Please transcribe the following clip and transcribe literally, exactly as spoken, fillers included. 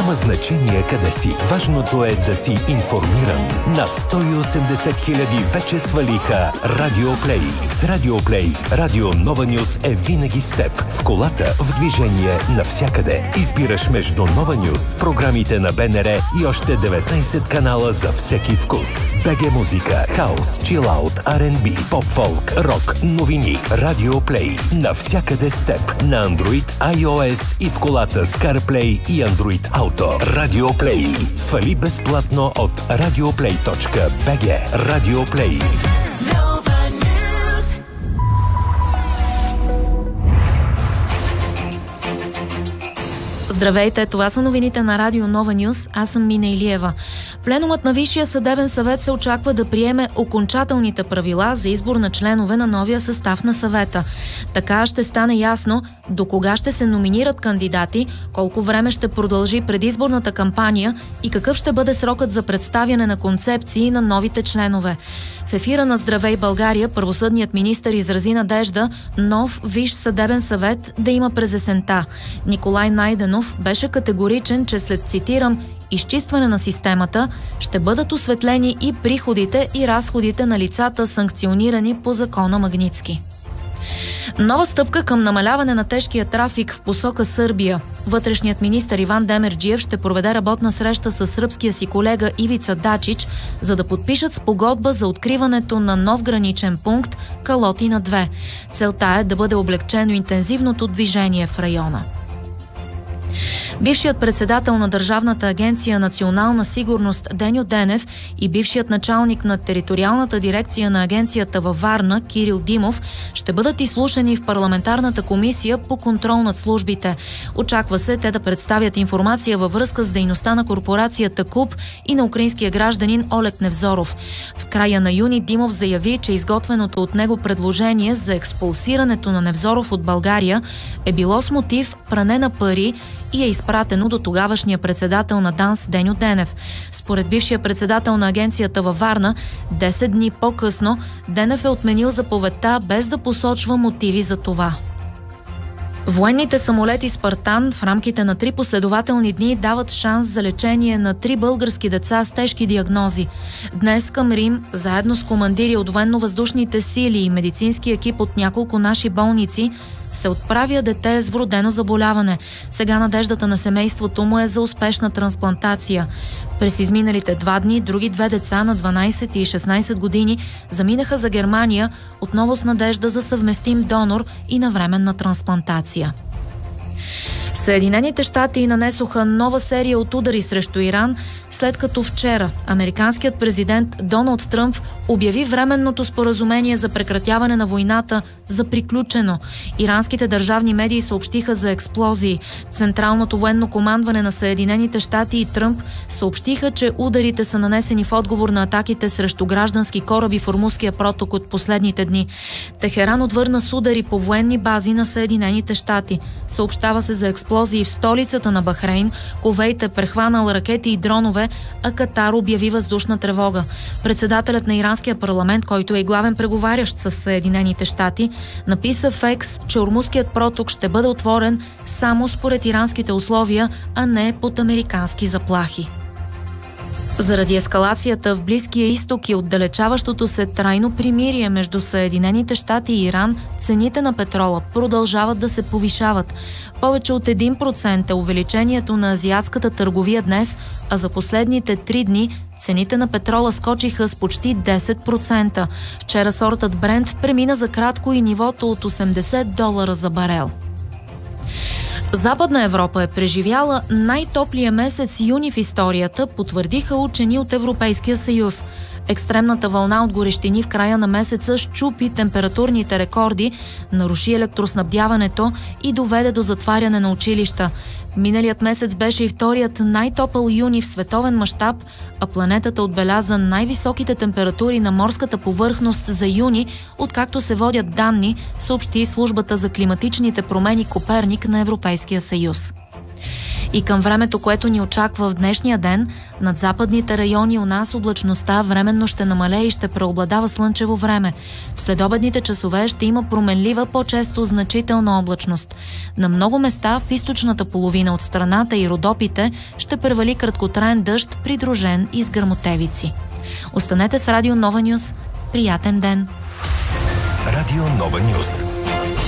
Няма значение къде си. Важното е да си информиран. Над сто и осемдесет хиляди вече свалиха Радио Плей. С Радио Плей, Радио Нова Нюз е винаги с теб. В колата, в движение, навсякъде. Избираш между Нова Нюз, програмите на БНР и още деветнайсет канала за всеки вкус. БГ музика, хаус, чилаут, Ар енд Би, поп-фолк, рок, новини. Радио Плей. Навсякъде с теб. На Android, iOS и в колата с CarPlay и Android Auto. Радио Плей. Свали безплатно от радиоплей точка би джи. Радио Плей. Здравейте, това са новините на Радио Нова Нюз. Аз съм Мина Илиева. Пленумът на Висшия съдебен съвет се очаква да приеме окончателните правила за избор на членове на новия състав на съвета. Така ще стане ясно до кога ще се номинират кандидати, колко време ще продължи предизборната кампания и какъв ще бъде срокът за представяне на концепции на новите членове. В ефира на Здравей България правосъдният министър изрази надежда нов Висш съдебен съвет да има през есента. Николай Найденов беше категоричен, че след, цитирам, изчистване на системата ще бъдат осветлени и приходите и разходите на лицата, санкционирани по закона Магнитски. Нова стъпка към намаляване на тежкия трафик в посока Сърбия. Вътрешният министър Иван Демерджиев ще проведе работна среща с сръбския си колега Ивица Дачич, за да подпишат спогодба за откриването на нов граничен пункт Калотина две. Целта е да бъде облегчено интензивното движение в района. Бившият председател на Държавната агенция Национална сигурност Деньо Денев и бившият началник на териториалната дирекция на агенцията във Варна Кирил Димов ще бъдат изслушани в парламентарната комисия по контрол над службите. Очаква се те да представят информация във връзка с дейността на корпорацията КУБ и на украинския гражданин Олег Невзоров. В края на юни Димов заяви, че изготвеното от него предложение за експулсирането на Невзоров от България е било с мотив пране на пари и е изпратено до тогавашния председател на ДАНС Деньо Денев. Според бившия председател на агенцията във Варна, десет дни по-късно Денев е отменил заповедта без да посочва мотиви за това. Военните самолети Спартан в рамките на три последователни дни дават шанс за лечение на три български деца с тежки диагнози. Днес към Рим, заедно с командири от военно-въздушните сили и медицински екип от няколко наши болници, се отправя дете с вродено заболяване. Сега надеждата на семейството му е за успешна трансплантация. През изминалите два дни други две деца на дванайсет и шестнайсет години заминаха за Германия, отново с надежда за съвместим донор и навременна трансплантация. Съединените щати нанесоха нова серия от удари срещу Иран, след като вчера американският президент Доналд Тръмп обяви временното споразумение за прекратяване на войната за приключено. Иранските държавни медии съобщиха за експлозии. Централното военно командване на Съединените щати и Тръмп съобщиха, че ударите са нанесени в отговор на атаките срещу граждански кораби в Ормузския проток от последните дни. Техеран отвърна с удари по военни бази на Съединените щати. Съобщава се за експлозии в столицата на Бахрейн. Кувейт е прехванал ракети и дронове, а Катар обяви въздушна тревога. Председателят на иранския парламент, който е и главен преговарящ с Съединените щати, написа в Екс, че Ормузският проток ще бъде отворен само според иранските условия, а не под американски заплахи. Заради ескалацията в Близкия изток и отдалечаващото се трайно примирие между Съединените щати и Иран, цените на петрола продължават да се повишават. Повече от един процент е увеличението на азиатската търговия днес, а за последните три дни цените на петрола скочиха с почти десет процента. Вчера сортът Брент премина за кратко и нивото от осемдесет долара за барел. Западна Европа е преживяла най-топлия месец юни в историята, потвърдиха учени от Европейския съюз. Екстремната вълна от горещини в края на месеца счупи температурните рекорди, наруши електроснабдяването и доведе до затваряне на училища. Миналият месец беше и вторият най-топъл юни в световен мащаб, а планетата отбеляза най-високите температури на морската повърхност за юни, откакто се водят данни, съобщи службата за климатичните промени Коперник на Европейския съюз. И към времето, което ни очаква в днешния ден, над западните райони у нас облачността временно ще намалее и ще преобладава слънчево време. В следобедните часове ще има променлива, по-често значителна облачност. На много места в източната половина от страната и Родопите ще превали краткотраен дъжд, придружен и с гръмотевици. Останете с Радио Нова Нюс. Приятен ден! Радио Нова Нюс.